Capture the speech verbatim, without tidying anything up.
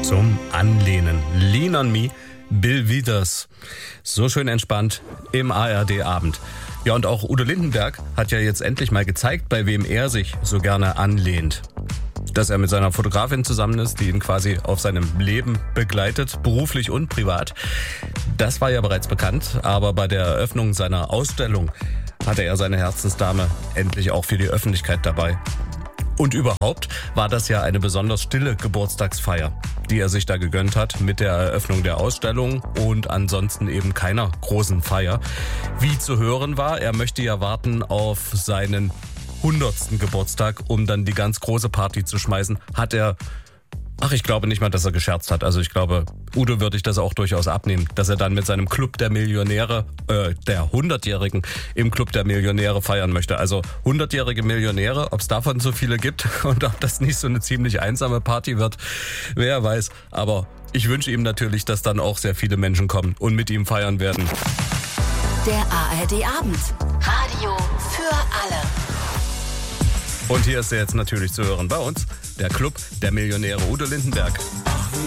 Zum Anlehnen. Lean on Me, Bill Withers. So schön entspannt im A R D-Abend. Ja, und auch Udo Lindenberg hat ja jetzt endlich mal gezeigt, bei wem er sich so gerne anlehnt. Dass er mit seiner Fotografin zusammen ist, die ihn quasi auf seinem Leben begleitet, beruflich und privat. Das war ja bereits bekannt, aber bei der Eröffnung seiner Ausstellung hatte er seine Herzensdame endlich auch für die Öffentlichkeit dabei. Und überhaupt war das ja eine besonders stille Geburtstagsfeier, die er sich da gegönnt hat mit der Eröffnung der Ausstellung und ansonsten eben keiner großen Feier. Wie zu hören war, er möchte ja warten auf seinen hundertsten Geburtstag, um dann die ganz große Party zu schmeißen. Hat er, ach, ich glaube nicht mal, dass er gescherzt hat. Also ich glaube, Udo würde ich das auch durchaus abnehmen, dass er dann mit seinem Club der Millionäre, äh, der hundertjährigen im Club der Millionäre feiern möchte. Also hundertjährige Millionäre, ob es davon so viele gibt und ob das nicht so eine ziemlich einsame Party wird, wer weiß. Aber ich wünsche ihm natürlich, dass dann auch sehr viele Menschen kommen und mit ihm feiern werden. Der A R D-Abend. Radio für alle. Und hier ist er jetzt natürlich zu hören bei uns, der Club der Millionäre Udo Lindenberg.